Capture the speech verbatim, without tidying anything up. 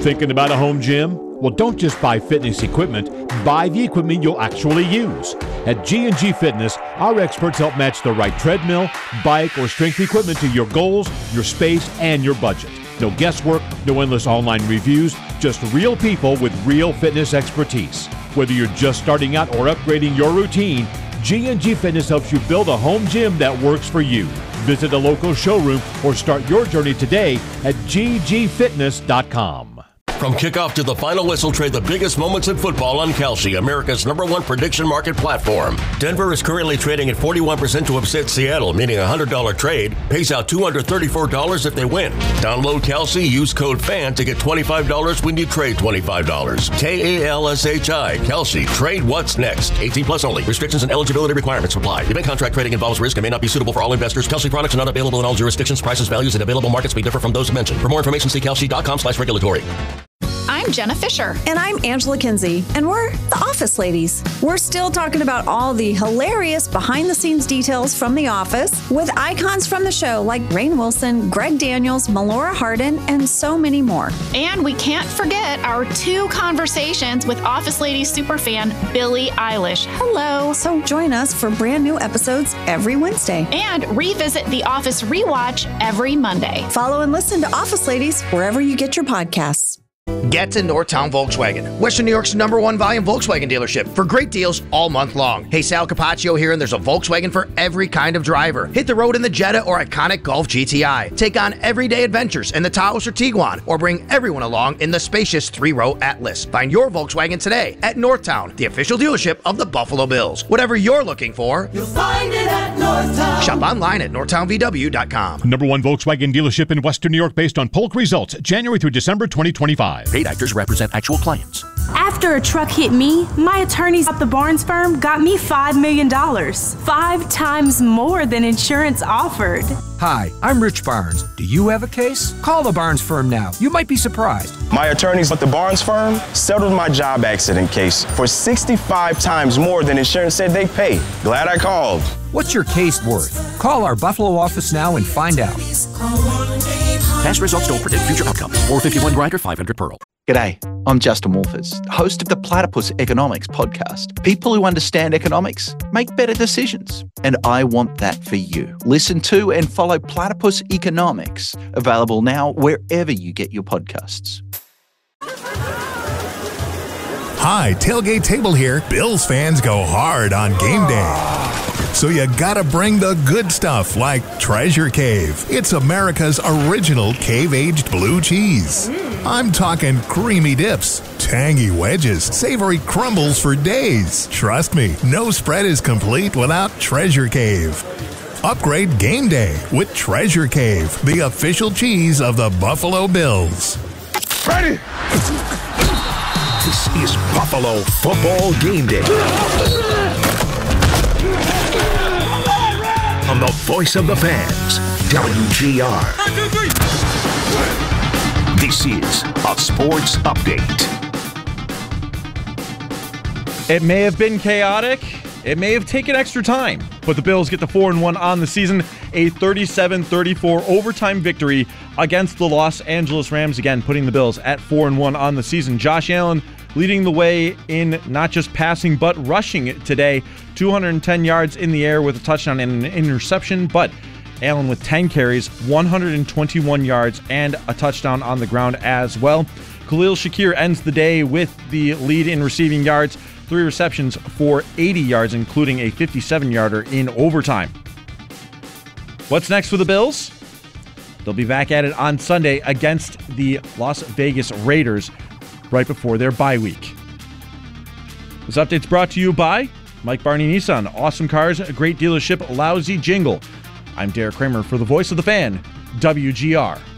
Thinking about a home gym? Well, don't just buy fitness equipment, buy the equipment you'll actually use. At G and G Fitness, our experts help match the right treadmill, bike, or strength equipment to your goals, your space, and your budget. No guesswork, no endless online reviews, just real people with real fitness expertise. Whether you're just starting out or upgrading your routine, G and G Fitness helps you build a home gym that works for you. Visit a local showroom or start your journey today at g g fitness dot com. From kickoff to the final whistle, trade the biggest moments in football on Kalshi, America's number one prediction market platform. Denver is currently trading at forty-one percent to upset Seattle, meaning a one hundred dollars trade pays out two hundred thirty-four dollars if they win. Download Kalshi, use code FAN to get twenty-five dollars when you trade twenty-five dollars. K A L S H I, Kalshi, trade what's next. eighteen plus only. Restrictions and eligibility requirements apply. Event contract trading involves risk and may not be suitable for all investors. Kalshi products are not available in all jurisdictions. Prices, values, and available markets may differ from those mentioned. For more information, see kalshi dot com slash regulatory. I'm Jenna Fisher. And I'm Angela Kinsey. And we're the Office Ladies. We're still talking about all the hilarious behind-the-scenes details from The Office with icons from the show like Rainn Wilson, Greg Daniels, Melora Hardin, and so many more. And we can't forget our two conversations with Office Ladies superfan Billie Eilish. Hello. So join us for brand new episodes every Wednesday. And revisit The Office Rewatch every Monday. Follow and listen to Office Ladies wherever you get your podcasts. Get to Northtown Volkswagen, Western New York's number one volume Volkswagen dealership, for great deals all month long. Hey, Sal Capaccio here, and there's a Volkswagen for every kind of driver. Hit the road in the Jetta or iconic Golf G T I. Take on everyday adventures in the Taos or Tiguan, or bring everyone along in the spacious three-row Atlas. Find your Volkswagen today at Northtown, the official dealership of the Buffalo Bills. Whatever you're looking for, you'll find it at Northtown. Shop online at northtown v w dot com. Number one Volkswagen dealership in Western New York based on polk results, January through December twenty twenty-five. Paid actors represent actual clients. After a truck hit me, my attorneys at the Barnes firm got me five million dollars. Five times more than insurance offered. Hi, I'm Rich Barnes. Do you have a case? Call the Barnes firm now. You might be surprised. My attorneys at the Barnes firm settled my job accident case for sixty-five times more than insurance said they'd pay. Glad I called. What's your case worth? Call our Buffalo office now and find out. Past results don't predict future outcomes. four fifty-one Grinder, five hundred Pearl. G'day, I'm Justin Wolfers, host of the Platypus Economics podcast. People who understand economics make better decisions, and I want that for you. Listen to and follow Platypus Economics, available now wherever you get your podcasts. Hi, Tailgate Table here. Bills fans go hard on game day. So you gotta bring the good stuff like Treasure Cave. It's America's original cave-aged blue cheese. I'm talking creamy dips, tangy wedges, savory crumbles for days. Trust me, no spread is complete without Treasure Cave. Upgrade game day with Treasure Cave, the official cheese of the Buffalo Bills. Ready? This is Buffalo Football Game Day. On the voice of the fans, W G R. This is a sports update. It may have been chaotic. It may have taken extra time, but the Bills get the four and one on the season, a thirty-seven thirty-four overtime victory against the Los Angeles Rams, again putting the Bills at four and one on the season. Josh Allen leading the way in not just passing but rushing today, two hundred ten yards in the air with a touchdown and an interception, but Allen with ten carries, one hundred twenty-one yards, and a touchdown on the ground as well. Khalil Shakir ends the day with the lead in receiving yards, three receptions for eighty yards, including a fifty-seven yarder in overtime. What's next for the Bills? They'll be back at it on Sunday against the Las Vegas Raiders right before their bye week. This update's brought to you by Mike Barney Nissan. Awesome cars, a great dealership, lousy jingle. I'm Derek Kramer for the voice of the fan, W G R.